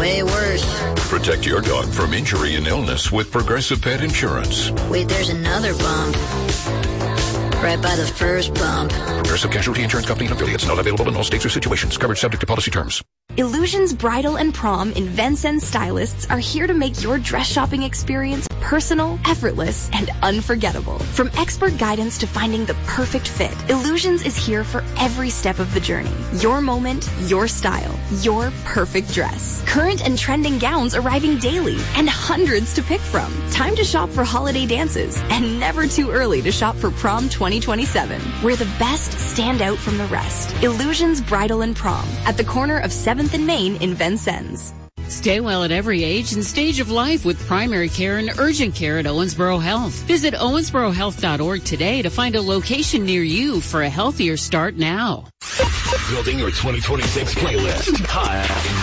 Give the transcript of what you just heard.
way worse. Protect your dog from injury and illness with Progressive Pet Insurance. Wait, there's another bump. Right by the first bump. Progressive Casualty Insurance Company and affiliates. Not available in all states or situations. Coverage subject to policy terms. Illusions Bridal and Prom in Vincennes stylists are here to make your dress shopping experience personal, effortless, and unforgettable. From expert guidance to finding the perfect fit, Illusions is here for every step of the journey. Your moment, your style, your perfect dress. Current and trending gowns arriving daily and hundreds to pick from. Time to shop for holiday dances and never too early to shop for Prom 2027, where the best stand out from the rest. Illusions Bridal and Prom at the corner of 7th and Main in Vincennes. Stay well at every age and stage of life with primary care and urgent care at Owensboro Health. Visit owensborohealth.org today to find a location near you for a healthier start now. Building your 2026 playlist. Hi.